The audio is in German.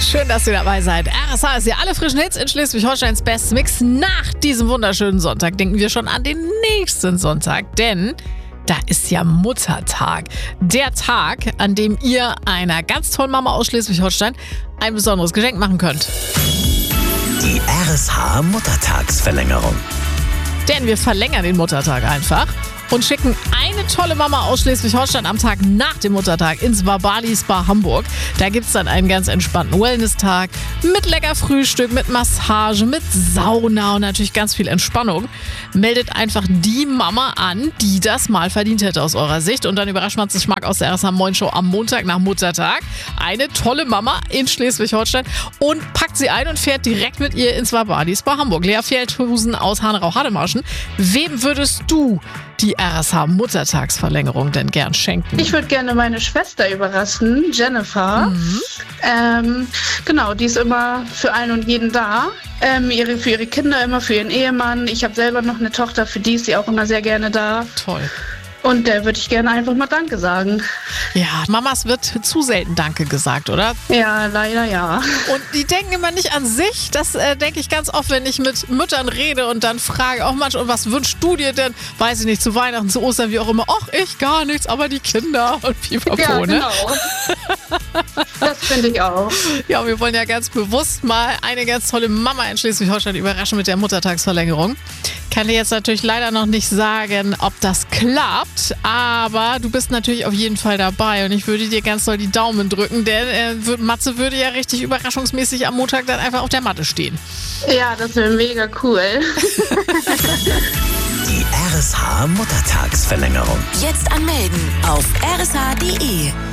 Schön, dass ihr dabei seid. RSH ist ja alle frischen Hits in Schleswig-Holsteins Best Mix. Nach diesem wunderschönen Sonntag denken wir schon an den nächsten Sonntag, denn da ist ja Muttertag. Der Tag, an dem ihr einer ganz tollen Mama aus Schleswig-Holstein ein besonderes Geschenk machen könnt. Die RSH Muttertagsverlängerung. Denn wir verlängern den Muttertag einfach und schicken eine tolle Mama aus Schleswig-Holstein am Tag nach dem Muttertag ins Vabali Spa Hamburg. Da gibt es dann einen ganz entspannten Wellness-Tag mit lecker Frühstück, mit Massage, mit Sauna und natürlich ganz viel Entspannung. Meldet einfach die Mama an, die das mal verdient hätte aus eurer Sicht. Und dann überrascht man sich Marc aus der RSH Moin Show am Montag nach Muttertag. Eine tolle Mama in Schleswig-Holstein und packt sie ein und fährt direkt mit ihr ins Vabali Spa Hamburg. Lea Feldhusen aus Hanau-Hademarschen. Wem würdest du die RSH Muttertagsverlängerung denn gern schenken? Ich würde gerne meine Schwester überraschen, Jennifer. Genau, die ist immer für allen und jeden da. Für ihre Kinder immer, für ihren Ehemann. Ich habe selber noch eine Tochter, für die ist sie auch immer sehr gerne da. Toll. Und der würde ich gerne einfach mal Danke sagen. Ja, Mamas wird zu selten Danke gesagt, oder? Ja, leider ja. Und die denken immer nicht an sich. Das denke ich ganz oft, wenn ich mit Müttern rede und dann frage, auch manchmal, und was wünschst du dir denn? Weiß ich nicht, zu Weihnachten, zu Ostern, wie auch immer. Ach, ich gar nichts, aber die Kinder und pipapo, Ja, ne? genau. Das finde ich auch. Ja, wir wollen ja ganz bewusst mal eine ganz tolle Mama in Schleswig-Holstein überraschen mit der Muttertagsverlängerung. Kann dir jetzt natürlich leider noch nicht sagen, ob das klappt, aber du bist natürlich auf jeden Fall dabei und ich würde dir ganz doll die Daumen drücken, denn Matze würde ja richtig überraschungsmäßig am Montag dann einfach auf der Matte stehen. Ja, das wäre mega cool. Die RSH Muttertagsverlängerung. Jetzt anmelden auf rsh.de.